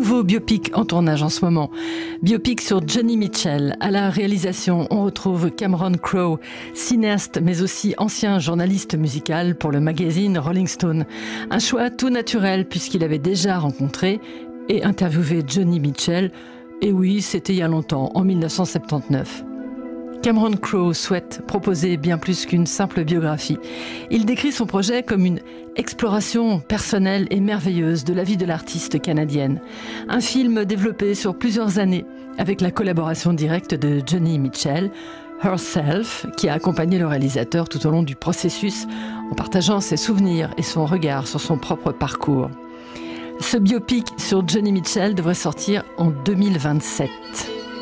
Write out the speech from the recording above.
nouveau biopic en tournage en ce moment. Biopic sur Joni Mitchell. À la réalisation, on retrouve Cameron Crowe, cinéaste mais aussi ancien journaliste musical pour le magazine Rolling Stone. Un choix tout naturel puisqu'il avait déjà rencontré et interviewé Joni Mitchell. Et oui, c'était il y a longtemps, en 1979. Cameron Crowe souhaite proposer bien plus qu'une simple biographie. Il décrit son projet comme une exploration personnelle et merveilleuse de la vie de l'artiste canadienne. Un film développé sur plusieurs années avec la collaboration directe de Joni Mitchell, Herself, qui a accompagné le réalisateur tout au long du processus en partageant ses souvenirs et son regard sur son propre parcours. Ce biopic sur Joni Mitchell devrait sortir en 2027.